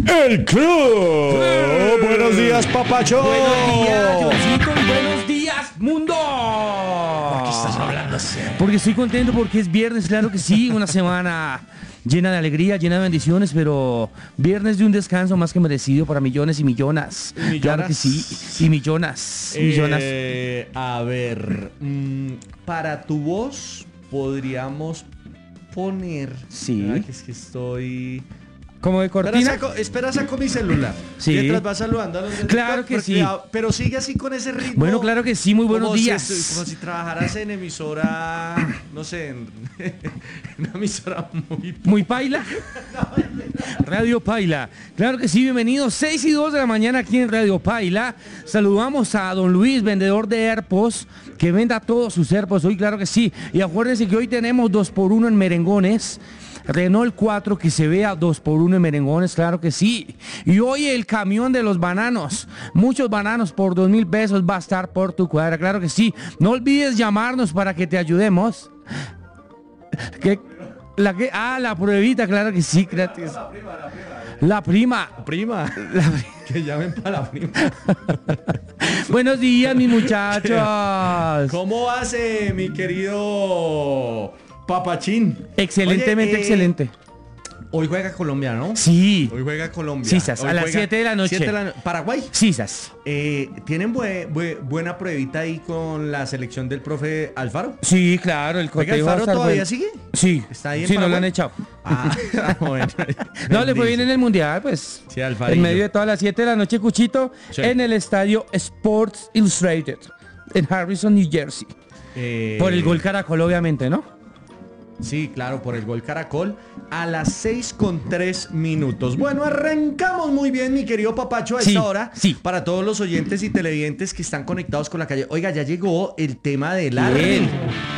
El Club. Buenos días, papacho. Buenos días, Johncito, y buenos días, mundo. ¿Por qué estás hablando así? Porque estoy contento porque es viernes, claro que sí, una semana llena de alegría, llena de bendiciones, pero viernes de un descanso más que merecido para millones y millonas. ¿Millonas? Claro que sí, y millonas. A ver, para tu voz podríamos poner. Sí. Que es que estoy. Como de cortina. Espera, saco mi celular. Sí. Mientras vas saludando a los de Claro TikTok, que sí. Pero sigue así con ese ritmo. Bueno, claro que sí, muy buenos como días. como si trabajaras en emisora, no sé, en una emisora Muy paila. Radio Paila. Claro que sí, bienvenidos. 6:02 de la mañana aquí en Radio Paila. Saludamos a don Luis, vendedor de AirPods, que venda todos sus AirPods hoy, claro que sí. Y acuérdense que hoy tenemos 2x1 en merengones. Renault 4 que se vea 2x1 en merengones, claro que sí. Y hoy el camión de los bananos, muchos bananos por 2,000 pesos va a estar por tu cuadra, claro que sí. No olvides llamarnos para que te ayudemos. La pruebita, claro que sí, gratis. La prima. Que llamen para la prima. Buenos días, mis muchachos. ¿Cómo hace, mi querido Papachín? Excelentemente. Oye, excelente. Hoy juega Colombia, ¿no? Sí. Hoy juega Colombia. Sisas, Hoy a las juega 7 de la noche. 7 de la Paraguay. Sisas. ¿Tienen buena pruebita ahí con la selección del profe Alfaro? Sí, claro, el Oiga, cotejo va a ¿Alfaro estar todavía bueno. sigue? Sí. ¿Está ahí en Sí, no lo Paraguay? han echado. Bueno. No, le fue bien en el Mundial, pues. Sí, Alfarillo. En medio de todas las 7 de la noche, Cuchito, Sí. en el estadio Sports Illustrated, en Harrison, New Jersey. Por el gol Caracol, obviamente, ¿no? Sí, claro, por el gol Caracol a las 6:03. Bueno, arrancamos muy bien, mi querido Papacho, a Sí, esta hora. sí. Para todos los oyentes y televidentes que están conectados con la calle. Oiga, ya llegó el tema del Bien. ARMY.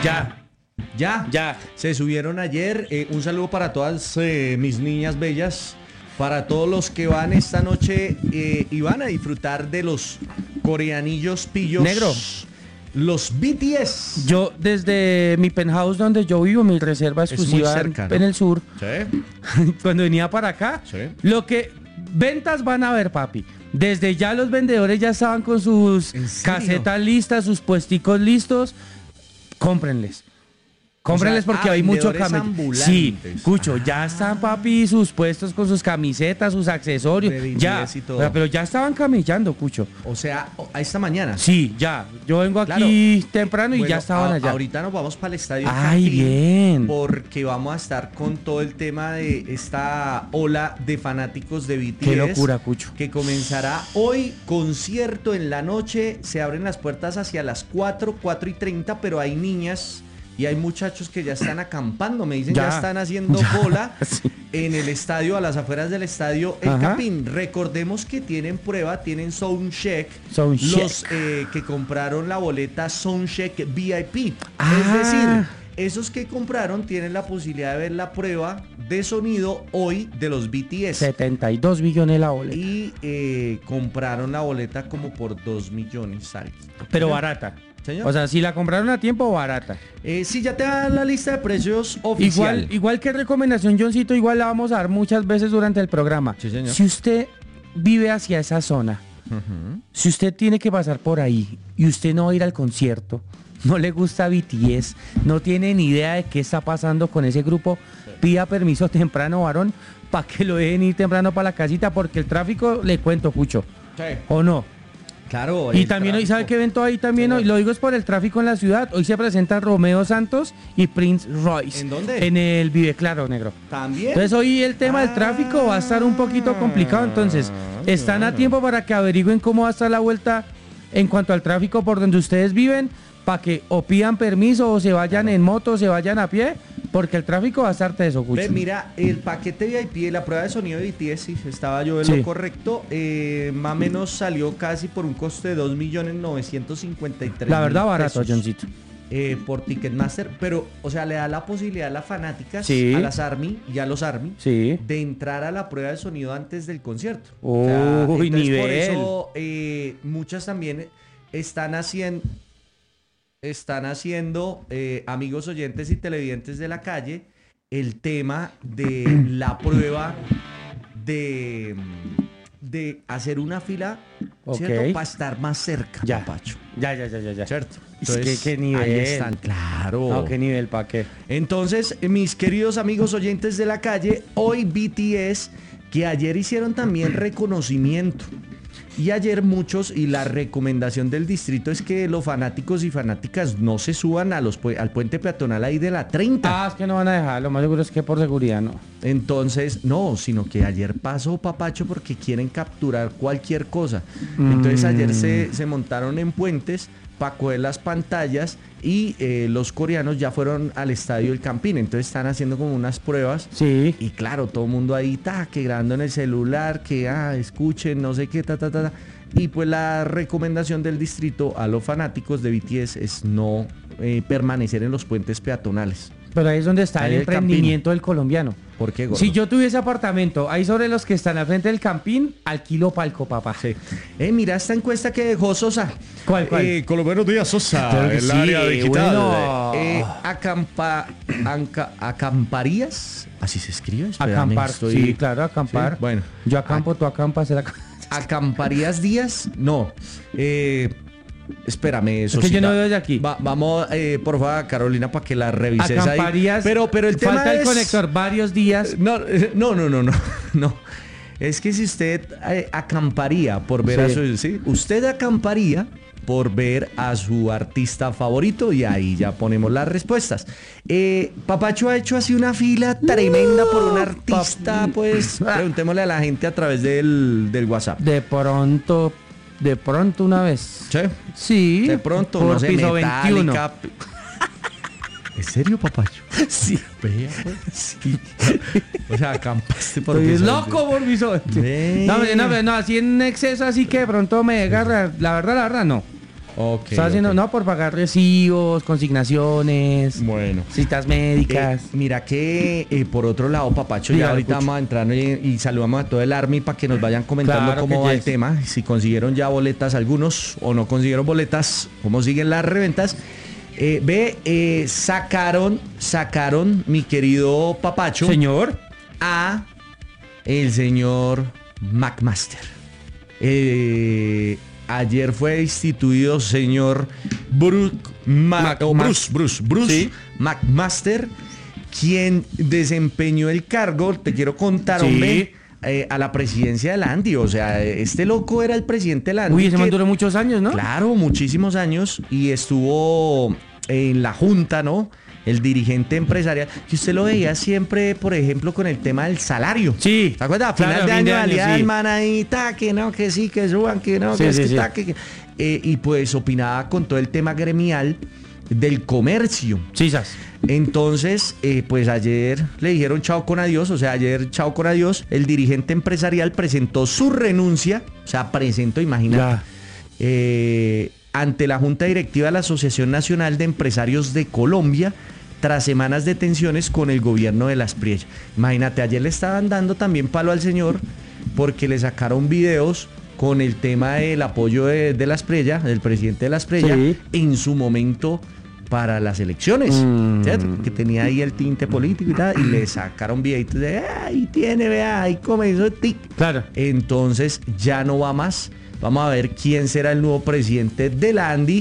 Ya. Se subieron ayer. Un saludo para todas mis niñas bellas. Para todos los que van esta noche y van a disfrutar de los coreanillos pillos. Negro. Los BTS. Yo, desde mi penthouse donde yo vivo, mi reserva Es muy exclusiva cerca, ¿no? en el sur, Sí. cuando venía para acá, Sí. lo que ventas van a ver, papi. Desde ya los vendedores ya estaban con sus ¿En serio? casetas listas, sus puesticos listos. Cómprenles. Cómprenles porque hay mucho vendedores camello. ambulantes. Sí, Cucho, ya están, papi, sus puestos con sus camisetas, sus accesorios. De Ya, BTS y todo. pero ya estaban camellando, Cucho. O sea, a esta mañana. Sí, ya. Yo vengo Claro. aquí temprano y Bueno, ya estaban allá. Ahorita nos vamos para el estadio Ay, Campín, bien. porque vamos a estar con todo el tema de esta ola de fanáticos de BTS. Qué locura, Cucho. Que comenzará hoy, concierto en la noche. Se abren las puertas hacia las 4:30, pero hay niñas y hay muchachos que ya están acampando. Me dicen, ya están haciendo bola Sí. en el estadio, a las afueras del estadio El Ajá. Campín. Recordemos que tienen prueba, tienen soundcheck. Soundcheck. Los que compraron la boleta Soundcheck VIP. Ah. Es decir, esos que compraron tienen la posibilidad de ver la prueba de sonido hoy de los BTS. 72 billones la boleta. Y compraron la boleta como por 2 millones algo. Pero ¿Señor? barata. Señor. O sea, si la compraron a tiempo, barata. Sí, ya te dan la lista de precios oficial. Igual que recomendación, Johncito, igual la vamos a dar muchas veces durante el programa. Sí, señor. Si usted vive hacia esa zona, si usted tiene que pasar por ahí y usted no va a ir al concierto, no le gusta BTS, no tiene ni idea de qué está pasando con ese grupo, pida permiso temprano, varón, para que lo dejen ir temprano para la casita, porque el tráfico, le cuento, Cucho, Sí. ¿o no? Claro. Y el también hoy, ¿sabe tráfico. qué evento hay también hoy? Lo digo es por el tráfico en la ciudad. Hoy se presentan Romeo Santos y Prince Royce. ¿En dónde? En el Vive Claro, negro. También. Entonces hoy el tema del tráfico va a estar un poquito complicado. Entonces, están a tiempo para que averigüen cómo va a estar la vuelta en cuanto al tráfico por donde ustedes viven, para que o pidan permiso o se vayan en moto o se vayan a pie, porque el tráfico va a estar teso, Cucho. Ve, mira, el paquete VIP, la prueba de sonido de BTS, si estaba yo en Sí. lo correcto, más o menos salió casi por un costo de 2.953.000 La verdad, barato, pesos, Johncito. por Ticketmaster, pero, o sea, le da la posibilidad a las fanáticas, Sí. a las ARMY y a los ARMY, Sí. de entrar a la prueba de sonido antes del concierto. Uy, entonces, nivel. por eso, muchas también están haciendo, amigos oyentes y televidentes de la calle, el tema de la prueba de hacer una fila, Ok. ¿cierto? Para estar más cerca, Ya. papacho. Ya. ¿Cierto? Es que qué nivel. Ahí están, claro. No, qué nivel, ¿para qué? Entonces, mis queridos amigos oyentes de la calle, hoy BTS, que ayer hicieron también reconocimiento. Y ayer muchos, y la recomendación del distrito es que los fanáticos y fanáticas no se suban al puente peatonal ahí de la 30. Ah, es que no van a dejar, lo más seguro es que por seguridad no. Entonces, no, sino que ayer pasó papacho porque quieren capturar cualquier cosa. Entonces ayer se montaron en puentes para coger las pantallas y los coreanos ya fueron al estadio El Campín. Entonces están haciendo como unas pruebas. Sí. Y claro, todo el mundo ahí, que grabando en el celular, que escuchen, no sé qué, ta. Y pues la recomendación del distrito a los fanáticos de BTS es no permanecer en los puentes peatonales. Pero ahí es donde está Ahí el el Campín. emprendimiento del colombiano. ¿Por qué, gordo? Si yo tuviese apartamento ahí sobre los que están al frente del Campín, alquilo palco, papá. Sí. Mira esta encuesta que dejó Sosa. ¿Cuál? Con los buenos días, Sosa. Claro que el sí, área digital. bueno. ¿Acamparías? Así se escribe. Espérame, Acampar, sí, claro, acampar. Sí, bueno. Yo acampo, tú acampas. ¿Acamparías días? No. Espérame, eso. Es que yo no veo desde aquí. Vamos, por favor, Carolina, para que la revises ahí. Acamparías. Pero el tema falta el es... conector varios días. No. Es que si usted acamparía por ver a su... ¿sí? Usted acamparía por ver a su artista favorito y ahí ya ponemos las respuestas. Papacho ha hecho así una fila tremenda por un artista, pues preguntémosle a la gente a través del WhatsApp. De pronto una vez. ¿Sí? Sí. De pronto, por no sé, piso Metallica. 21. ¿En serio, Papacho? Sí. Vea, pues. Sí. O sea, acampaste por Estoy piso loco por piso 21. No, así en exceso, así que de pronto me agarra. La verdad, no. Ok. Está haciendo, ok. no, por pagar recibos, consignaciones, Bueno. citas médicas. Mira que por otro lado, Papacho, Diga, ya ahorita escucho. vamos a entrar y saludamos a todo el Army para que nos vayan comentando Claro cómo que va yes. el tema, si consiguieron ya boletas algunos o no consiguieron boletas, cómo siguen las reventas. Sacaron, mi querido Papacho, Señor. a el señor McMaster. Ayer fue instituido señor Bruce Sí. McMaster, quien desempeñó el cargo, te quiero contar, Sí. hombre, a la presidencia de la ANDI. O sea, este loco era el presidente de la ANDI. Uy, ese que- man duró muchos años, ¿no? Claro, muchísimos años y estuvo en la junta, ¿no? El dirigente empresarial, que usted lo veía siempre, por ejemplo, con el tema del salario. Sí. ¿Se acuerda? A Claro, final de fin año, de año, salía sí. el man ahí, que no, que sí, que suban, que no, Sí, que es sí, que sí. ta, que... y pues opinaba con todo el tema gremial del comercio. Chisas. Entonces, pues ayer le dijeron chao con adiós, o sea, ayer chao con adiós, el dirigente empresarial presentó su renuncia, o sea, presentó, imagínate, ante la Junta Directiva de la Asociación Nacional de Empresarios de Colombia, tras semanas de tensiones con el gobierno de Las Priellas. Imagínate, ayer le estaban dando también palo al señor porque le sacaron videos con el tema del apoyo de Las Priellas, del presidente de Las Priellas, Sí. en su momento para las elecciones, ¿cierto? Que tenía ahí el tinte político y tal, y le sacaron videitos de, ahí tiene, vea, ahí comenzó tic. Claro. Entonces ya no va más. Vamos a ver quién será el nuevo presidente de la ANDI,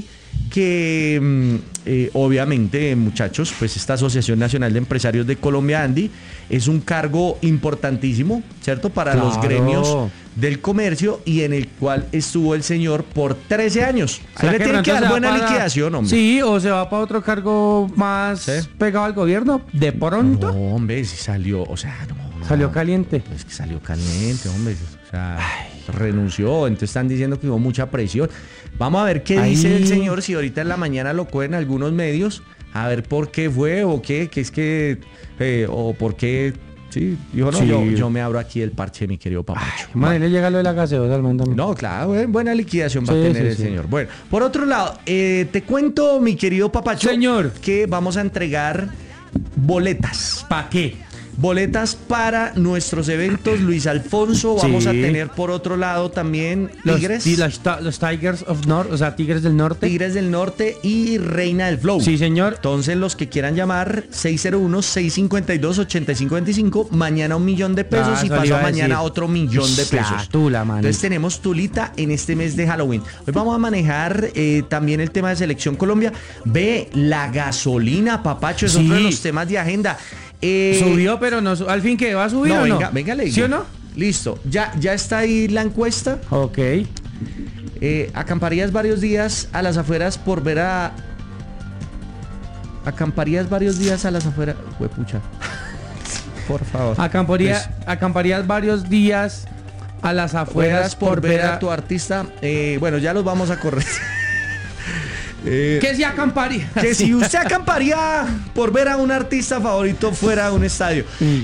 que obviamente, muchachos, pues esta Asociación Nacional de Empresarios de Colombia, ANDI, es un cargo importantísimo, ¿cierto? Para los Claro. gremios del comercio y en el cual estuvo el señor por 13 años. Ahí ¿Será le que tienen que pronto dar se va buena para- liquidación, hombre. Sí, o se va para otro cargo más Sí. pegado al gobierno. De No, pronto hombre, si salió, o sea, no. salió caliente. Es que salió caliente, hombre. O sea, renunció. Entonces están diciendo que hubo mucha presión. Vamos a ver qué Ahí. dice el señor. Si ahorita en la mañana lo cogen algunos medios. A ver por qué fue o qué. Que es que... o por qué... Sí, dijo, no, Sí. yo me abro aquí el parche, mi querido Papacho. Man, le llega lo de la gaseosa al man también. No, claro, buena liquidación va a Sí, tener sí, el sí. señor. Bueno, por otro lado, te cuento, mi querido Papacho, Señor. que vamos a entregar boletas. ¿Para qué? Boletas para nuestros eventos, Luis Alfonso. Vamos a tener por otro lado también Tigres. Los Tigers of North, o sea, Tigres del Norte. Tigres del Norte y Reina del Flow. Sí, señor. Entonces, los que quieran llamar, 601-652-8525. Mañana $1.000.000 de pesos y pasado mañana otro $1.000.000 de pesos. Entonces, tenemos tulita en este mes de Halloween. Hoy vamos a manejar también el tema de Selección Colombia. Ve, la gasolina, papacho, es otro de los temas de agenda. Subió, pero no, al fin que va a subir, ¿o no? Venga, le digo. ¿Sí o no? Listo, ya está ahí la encuesta. Ok. ¿Acamparías varios días a las afueras por ver a... ¿Acamparías varios días a las afueras? Huepucha. Por favor. ¿Acamparías varios días a las afueras por ver a tu artista? Bueno, ya los vamos a correr. Que si acamparía. Que si usted acamparía por ver a un artista favorito fuera de un estadio.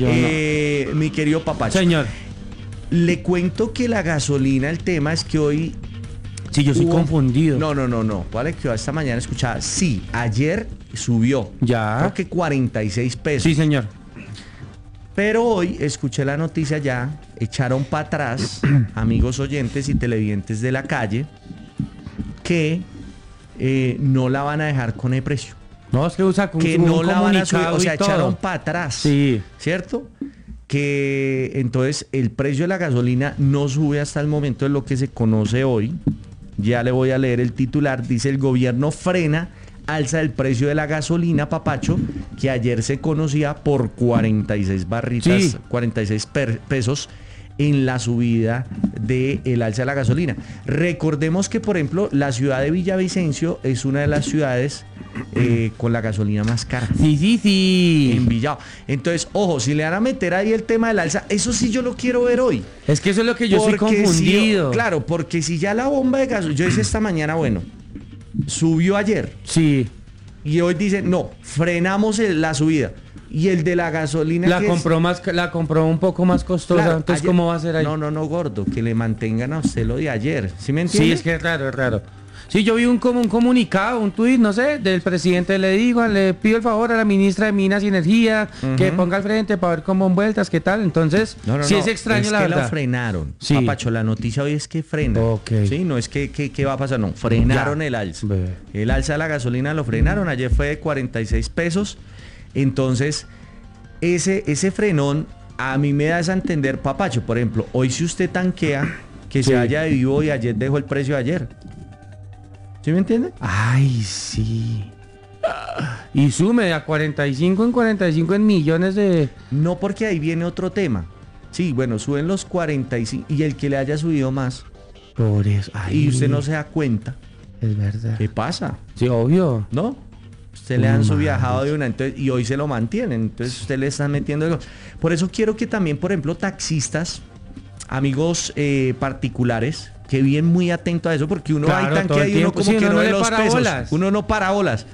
Mi querido papacho. Señor. Le cuento que la gasolina, el tema es que hoy... Sí, yo soy confundido. No. Vale, que esta mañana escuchaba. Sí, ayer subió. Ya. Creo que 46 pesos. Sí, señor. Pero hoy escuché la noticia ya. Echaron para atrás, amigos oyentes y televidentes de la calle, que... no la van a dejar con el precio. No, es que usa que no la van a subir, o sea, echaron para atrás. Sí. ¿Cierto? Que entonces el precio de la gasolina no sube hasta el momento de lo que se conoce hoy. Ya le voy a leer el titular. Dice: el gobierno frena alza del precio de la gasolina, papacho, que ayer se conocía por 46 barritas, sí. 46 pesos en la subida del alza de la gasolina. Recordemos que, por ejemplo, la ciudad de Villavicencio es una de las ciudades con la gasolina más cara. Sí. En Villao. Entonces, ojo, si le van a meter ahí el tema del alza, eso sí yo lo quiero ver hoy. Es que eso es lo que yo estoy confundido. Claro, porque si ya la bomba de gasolina, yo hice esta mañana, bueno, subió ayer. Sí. Y hoy dicen, no, frenamos la subida. Y el de la gasolina la compró un poco más costosa. Claro, entonces ayer, ¿cómo va a ser ahí? No, gordo, que le mantengan a usted lo de ayer. ¿Sí me entiende? Sí, es que es raro. Sí, yo vi un comunicado, un tuit, no sé, del presidente. Le pido el favor a la ministra de Minas y Energía que ponga al frente para ver cómo vueltas, qué tal. Entonces, sí es extraño, la verdad. Es que lo frenaron. Sí. Papacho, la noticia hoy es que frenan. Okay. Sí, no es que va a pasar, no. Frenaron el alza. El alza de la gasolina lo frenaron. Ayer fue de 46 pesos. Entonces, ese frenón a mí me da a entender, papacho. Por ejemplo, hoy si usted tanquea, que se vaya de vivo y ayer dejó el precio de ayer. ¿Sí me entiende? Ay, sí. Y sume a 45 en millones de... No, porque ahí viene otro tema. Sí, bueno, suben los 45 y el que le haya subido más. Por eso. Ay, y usted no se da cuenta. Es verdad. ¿Qué pasa? Sí, obvio. ¿No? Usted le han viajado de una, entonces, y hoy se lo mantienen. Entonces usted le está metiendo algo. Por eso quiero que también, por ejemplo, taxistas, amigos particulares, que bien muy atento a eso, porque uno claro, hay tanque y uno como sí, que no ve los pesos. Bolas. Uno no para bolas.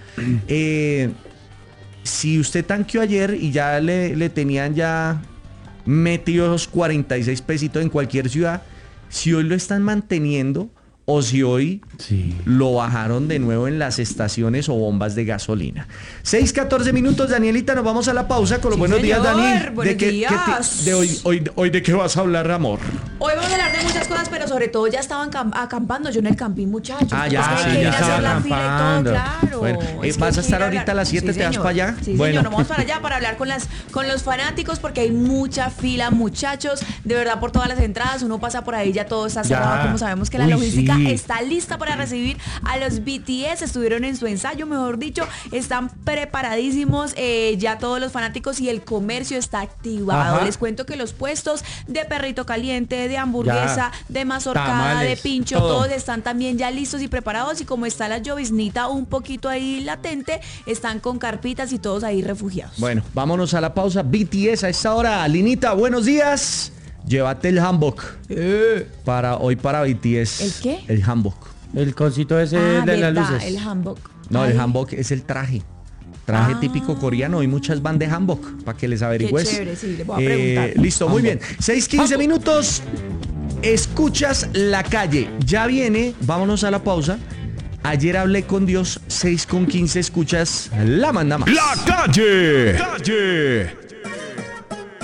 Si usted tanqueó ayer y ya le tenían ya metidos 46 pesitos en cualquier ciudad, si hoy lo están manteniendo o si hoy lo bajaron de nuevo en las estaciones o bombas de gasolina. 6:14 minutos, Danielita, nos vamos a la pausa con los buenos días, Dani. Buenos días. Hoy ¿de qué vas a hablar, amor? Hoy vamos a hablar de muchas cosas, pero sobre todo ya estaban acampando yo en el campín, muchachos. Ya estaba acampando. Claro. Bueno, ¿vas a estar ahorita a las 7? ¿Te vas para allá? Sí, bueno. Señor, nos vamos para allá para hablar con los fanáticos, porque hay mucha fila, muchachos. De verdad, por todas las entradas, uno pasa por ahí, ya todo está cerrado, como sabemos que la logística está lista para recibir a los BTS. Estuvieron en su ensayo, mejor dicho, están preparadísimos. Ya todos los fanáticos y el comercio está activado. Ajá. Les cuento que los puestos de perrito caliente, de hamburguesa, de mazorcada, tamales, de pincho, todos están también ya listos y preparados. Y como está la lloviznita un poquito ahí latente, están con carpitas y todos ahí refugiados. Bueno, vámonos a la pausa. BTS a esta hora. Linita, buenos días. Llévate el hanbok para BTS. ¿El qué? El hanbok. El cosito ese de las luces. El hanbok. No, el hanbok es el traje. Traje típico coreano. Y muchas van de hanbok, para que les averigües. Qué chévere, sí, le voy a preguntar. Listo, hanbok. Muy bien. 6:15 minutos. Escuchas la calle. Ya viene, vámonos a la pausa. Ayer hablé con Dios. 6:15, escuchas la manda más. La calle.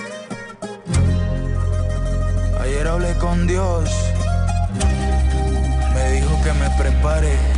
hablé con Dios. Me dijo que me prepare